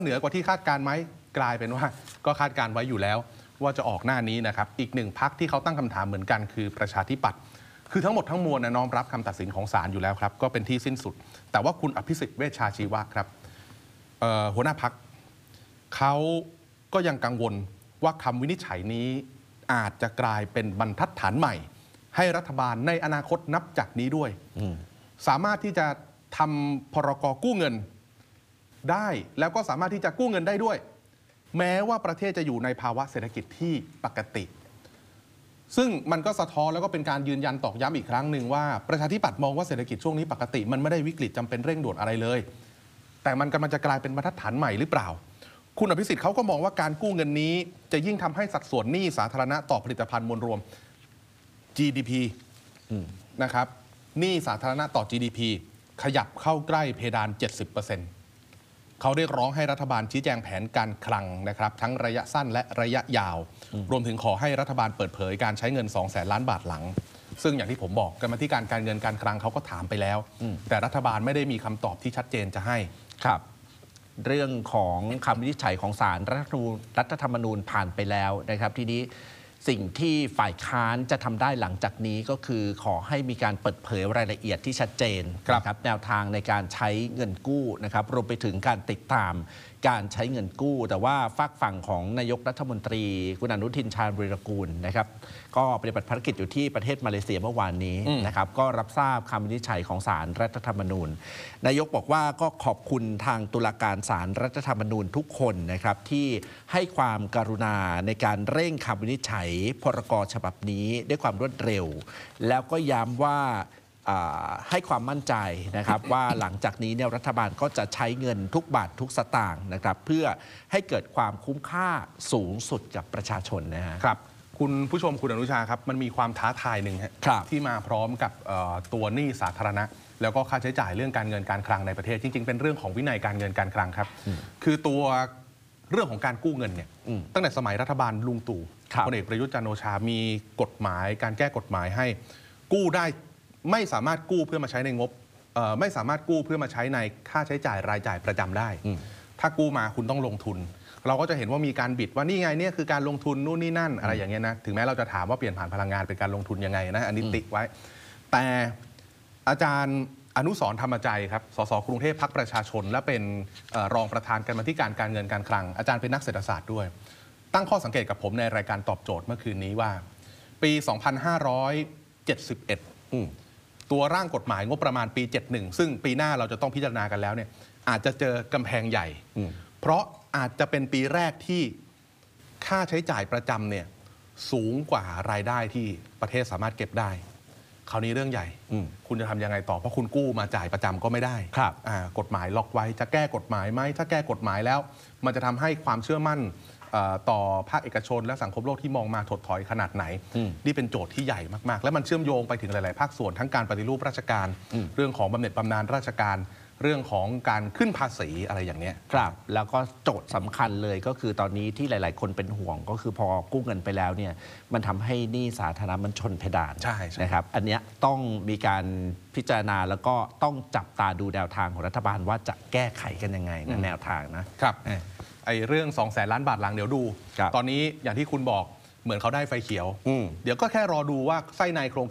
เหนือกว่าที่คาดการไหมกลายเป็นว่าก็คาดการไว้อยู่แล้วว่าจะออกหน้านี้นะครับอีกหนึ่งพรรคที่เขาตั้งคำถามเหมือนกันคือประชาธิปัตย์คือทั้งหมดทั้งมวลน้อมรับคำตัดสินของศาลอยู่แล้วครับก็เป็นที่สิ้นสุดแต่ว่าคุณอภิสิทธิ์เวชชาชีวะครับหัวหน้าพรรคเขาก็ยังกังวลว่าคำวินิจฉัยนี้อาจจะกลายเป็นบรรทัดฐานใหม่ให้รัฐบาลในอนาคตนับจากนี้ด้วยสามารถที่จะทำพรก.กู้เงินได้แล้วก็สามารถที่จะกู้เงินได้ด้วยแม้ว่าประเทศจะอยู่ในภาวะเศรษฐกิจที่ปกติซึ่งมันก็สะท้อนแล้วก็เป็นการยืนยันตอกย้ำอีกครั้งหนึ่งว่าประชาธิปัตย์มองว่าเศรษฐกิจช่วงนี้ปกติมันไม่ได้วิกฤตจำเป็นเร่งด่วนอะไรเลยแต่มันกำลังจะกลายเป็นบรรทัดฐานใหม่หรือเปล่าคุณอภิสิทธิ์เขาก็มองว่าการกู้เงินนี้จะยิ่งทำให้สัดส่วนหนี้สาธารณะต่อผลิตภัณฑ์มวลรวม GDP นะครับหนี้สาธารณะต่อ GDP ขยับเข้าใกล้เพดาน 70%เขาเรียกร้องให้รัฐบาลชี้แจงแผนการคลังนะครับทั้งระยะสั้นและระยะยาวรวมถึงขอให้รัฐบาลเปิดเผยการใช้เงิน 200,000 ล้านบาทหลังซึ่งอย่างที่ผมบอกกรรมาธิการการเงินการคลังเขาก็ถามไปแล้วแต่รัฐบาลไม่ได้มีคำตอบที่ชัดเจนจะให้ครับเรื่องของคำวินิจฉัยของศาลรัฐธรรมนูญผ่านไปแล้วนะครับทีนี้สิ่งที่ฝ่ายค้านจะทำได้หลังจากนี้ก็คือขอให้มีการเปิดเผยรายละเอียดที่ชัดเจนนะครับแนวทางในการใช้เงินกู้นะครับรวมไปถึงการติดตามการใช้เงินกู้แต่ว่าฝากฝั่งของนายกรัฐมนตรีคุณอนุทินชาญวีรกูลนะครับก็ปฏิบัติภารกิจอยู่ที่ประเทศมาเลเซียเมื่อวานนี้นะครับก็รับทราบคำวินิจฉัยของศาลรัฐธรรมนูญนายกบอกว่าก็ขอบคุณทางตุลาการศาลรัฐธรรมนูญทุกคนนะครับที่ให้ความกรุณาในการเร่งคำวินิจฉัยพรก.ฉบับนี้ด้วยความรวดเร็วแล้วก็ย้ำว่าให้ความมั่นใจนะครับ ว่าหลังจากนี้เนี่ยรัฐบาลก็จะใช้เงินทุกบาททุกสตางค์นะครับเพื่อให้เกิดความคุ้มค่าสูงสุดกับประชาชนนะฮะครับคุณผู้ชมคุณอนุชาครับมันมีความท้าทายหนึ่งที่มาพร้อมกับตัวหนี้สาธารณะแล้วก็ค่าใช้จ่ายเรื่องการเงินการคลังในประเทศจริงๆเป็นเรื่องของวินัยการเงินการคลังครับคือตัวเรื่องของการกู้เงินเนี่ยตั้งแต่สมัยรัฐบาลลุงตู่พลเอกประยุทธ์จันทร์โอชามีกฎหมายการแก้กฎหมายให้กู้ได้ไม่สามารถกู้เพื่อมาใช้ในงบไม่สามารถกู้เพื่อมาใช้ในค่าใช้จ่ายรายจ่ายประจำได้ถ้ากู้มาคุณต้องลงทุนเราก็จะเห็นว่ามีการบิดว่านี่ไงเนี่ยคือการลงทุนนู่นนี่นั่นอะไรอย่างเงี้ยนะถึงแม้เราจะถามว่าเปลี่ยนผ่านพลังงานเป็นการลงทุนยังไงนะอันนี้ติไว้แต่อาจารย์อนุสรณ์ธรรมใจครับสสกรุงเทพพรรคประชาชนและเป็นรองประธานกรรมาธิการการเงินการคลังอาจารย์เป็นนักเศรษฐศาสตร์ด้วยตั้งข้อสังเกตกับผมในรายการตอบโจทย์เมื่อคืนนี้ว่าปี 2571 ตัวร่างกฎหมายงบประมาณปี 71 ซึ่งปีหน้าเราจะต้องพิจารณากันแล้วเนี่ยอาจจะเจอกำแพงใหญ่เพราะอาจจะเป็นปีแรกที่ค่าใช้จ่ายประจำเนี่ยสูงกว่ารายได้ที่ประเทศสามารถเก็บได้คราวนี้เรื่องใหญ่คุณจะทำยังไงต่อเพราะคุณกู้มาจ่ายประจำก็ไม่ได้กฎหมายล็อกไว้จะแก้กฎหมายไหมถ้าแก้กฎหมายแล้วมันจะทำให้ความเชื่อมั่นต่อภาคเอกชนและสังคมโลกที่มองมาถดถอยขนาดไหนนี่เป็นโจทย์ที่ใหญ่มากๆและมันเชื่อมโยงไปถึงหลายๆภาคส่วนทั้งการปฏิรูปราชการเรื่องของบำเหน็จบำนาญราชการเรื่องของการขึ้นภาษีอะไรอย่างนี้ครับแล้วก็โจทย์สำคัญเลยก็คือตอนนี้ที่หลายๆคนเป็นห่วงก็คือพอกู้เงินไปแล้วเนี่ยมันทำให้หนี้สาธารณะมันชนเพดานนะครับอันนี้ต้องมีการพิจารณาแล้วก็ต้องจับตาดูแนวทางของรัฐบาลว่าจะแก้ไขกันยังไงในแนวทางนะครับไอ้เรื่อง 200,000 ล้านบาทหลังเดี๋ยวดูตอนนี้อย่างที่คุณบอกเหมือนเขาได้ไฟเขียวเดี๋ยวก็แค่รอดูว่าไส้ในโครง